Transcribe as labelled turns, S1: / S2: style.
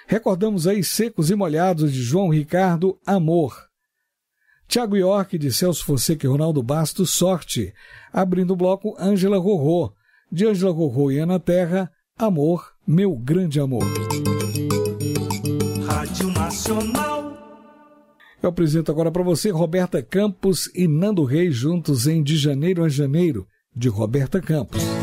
S1: Recordamos aí Secos e Molhados de João Ricardo, Amor. Tiago York de Celso Fonseca e Ronaldo Bastos, Sorte. Abrindo o bloco, Ângela Rorô, de Ângela Rorô e Ana Terra, Amor, Meu Grande Amor.
S2: Rádio Nacional.
S1: Eu apresento agora para você Roberta Campos e Nando Reis juntos em De Janeiro a Janeiro, de Roberta Campos.